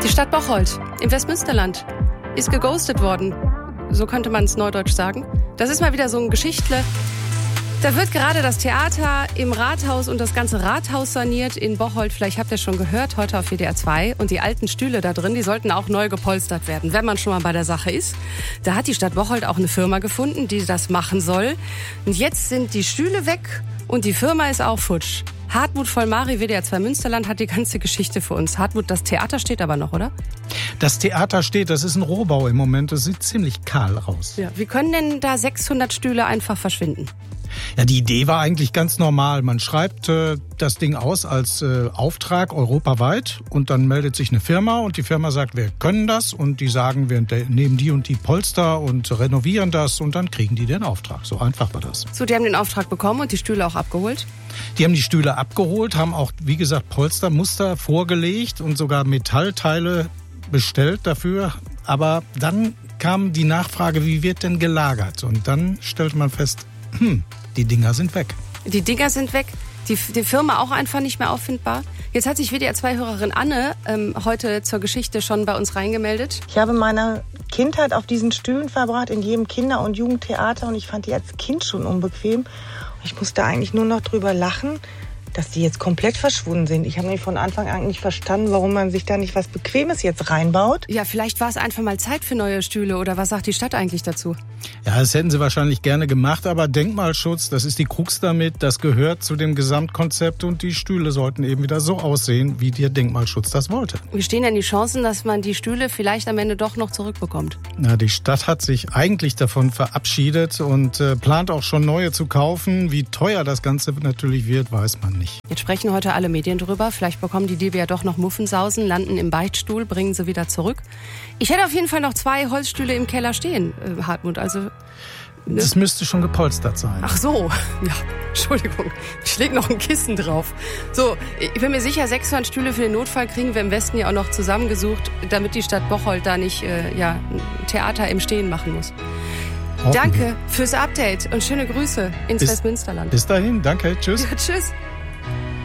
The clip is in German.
Die Stadt Bocholt im Westmünsterland ist geghostet worden. So könnte man es neudeutsch sagen. Das ist mal wieder so ein Geschichtle. Da wird gerade das Theater im Rathaus und das ganze Rathaus saniert in Bocholt. Vielleicht habt ihr schon gehört, heute auf WDR 2. Und die alten Stühle da drin, die sollten auch neu gepolstert werden, wenn man schon mal bei der Sache ist. Da hat die Stadt Bocholt auch eine Firma gefunden, die das machen soll. Und jetzt sind die Stühle weg und die Firma ist auch futsch. Hartmut Vollmari, WDR 2 Münsterland, hat die ganze Geschichte für uns. Hartmut, das Theater steht aber noch, oder? Das Theater steht, das ist ein Rohbau im Moment. Das sieht ziemlich kahl aus. Ja. Wie können denn da 600 Stühle einfach verschwinden? Ja, die Idee war eigentlich ganz normal. Man schreibt das Ding aus als Auftrag europaweit und dann meldet sich eine Firma und die Firma sagt, wir können das und die sagen, wir nehmen die und die Polster und renovieren das und dann kriegen die den Auftrag. So einfach war das. So, die haben den Auftrag bekommen und die Stühle auch abgeholt? Die haben die Stühle abgeholt, haben auch, wie gesagt, Polstermuster vorgelegt und sogar Metallteile bestellt dafür. Aber dann kam die Nachfrage, wie wird denn gelagert? Und dann stellte man fest, die Dinger sind weg. Die Dinger sind weg. Die Firma auch einfach nicht mehr auffindbar. Jetzt hat sich WDR 2-Hörerin Anne heute zur Geschichte schon bei uns reingemeldet. Ich habe meine Kindheit auf diesen Stühlen verbracht, in jedem Kinder- und Jugendtheater. Und ich fand die als Kind schon unbequem. Ich musste eigentlich nur noch drüber lachen, dass die jetzt komplett verschwunden sind. Ich habe nämlich von Anfang an nicht verstanden, warum man sich da nicht was Bequemes jetzt reinbaut. Ja, vielleicht war es einfach mal Zeit für neue Stühle. Oder was sagt die Stadt eigentlich dazu? Ja, das hätten sie wahrscheinlich gerne gemacht, aber Denkmalschutz, das ist die Krux damit, das gehört zu dem Gesamtkonzept und die Stühle sollten eben wieder so aussehen, wie der Denkmalschutz das wollte. Wie stehen denn die Chancen, dass man die Stühle vielleicht am Ende doch noch zurückbekommt? Na, die Stadt hat sich eigentlich davon verabschiedet und plant auch schon neue zu kaufen. Wie teuer das Ganze natürlich wird, weiß man nicht. Jetzt sprechen heute alle Medien drüber. Vielleicht bekommen die Diebe ja doch noch Muffensausen, landen im Beichtstuhl, bringen sie wieder zurück. Ich hätte auf jeden Fall noch 2 Holzstühle im Keller stehen, Hartmut. Also das müsste schon gepolstert sein. Ach so, ja, Entschuldigung. Ich leg noch ein Kissen drauf. So, ich bin mir sicher, 600 Stühle für den Notfall kriegen wir im Westen ja auch noch zusammengesucht, damit die Stadt Bocholt da nicht ein Theater im Stehen machen muss. Danke fürs Update und schöne Grüße ins Westmünsterland. Bis dahin, danke, tschüss. Ja, tschüss.